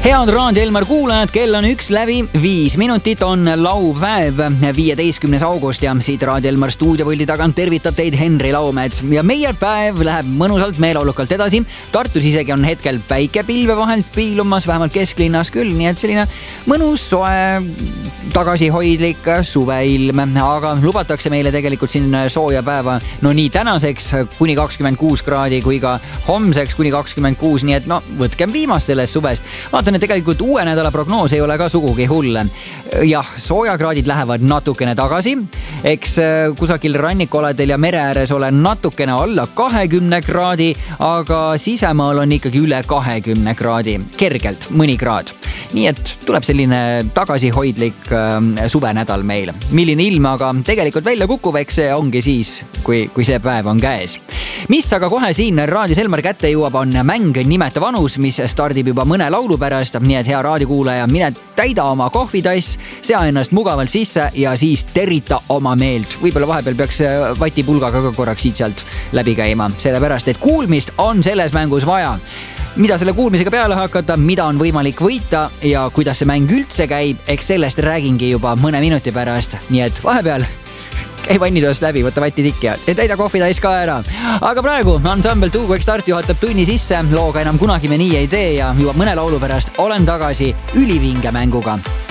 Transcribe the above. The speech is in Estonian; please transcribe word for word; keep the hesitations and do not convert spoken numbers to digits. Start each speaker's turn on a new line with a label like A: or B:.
A: Head Raadio Elmar kuulajad, kell on üks läbi viis minutit, on laupäev, viieteistkümnes august ja siit Raadio Elmar stuudiovõldi tagant tervitab teid Henri Laumets. Ja meie päev läheb mõnusalt meeleolukalt edasi. Tartus isegi on hetkel päike pilve vahelt piilumas, vähemalt kesklinnas küll, nii et selline mõnus, soe, tagasihoidlik suveilm. Aga lubatakse meile tegelikult siin sooja päeva, no nii tänaseks kuni kakskümmend kuus kraadi kui ka homseks kuni kakskümmend kuus, nii et no võtkem viimast sellest suvest. Vaatan, et tegelikult uue nädala prognoos ei ole ka sugugi hull. Jah, soojakraadid lähevad natukene tagasi. Eks kusagil rannikoladel ja mere ääres ole natukene alla kahekümne kraadi, aga sisemaal on ikkagi üle kahekümne kraadi. Kergelt, mõni kraad. Nii et tuleb selline tagasihoidlik äh, suvenädal meil. Milline ilm aga tegelikult välja kukkuv, eks see ongi siis, kui, kui see päev on käes. Mis aga kohe siin Raadios Elmar kätte jõuab, on mäng Nimeta vanus, mis stardib juba mõne laulu pärast. Nii et hea raadiokuulaja, mine täida oma kohvitass, sea ennast mugavalt sisse ja siis terita oma meelt. Võibolla vahepeal peaks vatipulgaga ka korraks siit sealt läbi käima, sellepärast, et kuulmist on selles mängus vaja. Mida selle kuulmisega peale hakata, mida on võimalik võita ja kuidas see mäng üldse käib, eks sellest räägingi juba mõne minuti pärast. Nii et vahepeal käi vannitoast läbi, võtta vatti tikk ja täida kohvitais ka ära. Aga praegu ansambel Two Quick Start juhatab tunni sisse, looga enam kunagi me nii ei tee ja juba mõne laulu pärast olen tagasi ülivinge mänguga.